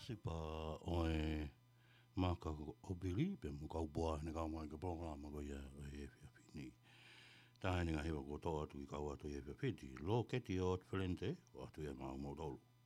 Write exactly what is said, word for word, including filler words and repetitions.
sipa o e maka o bili pe mo ka boa ne ka mo ka programa ko ia e fini ta ni nga hewa ko to atu i ka atu e fiti lo ke ti o frente o atu e ma mo dolu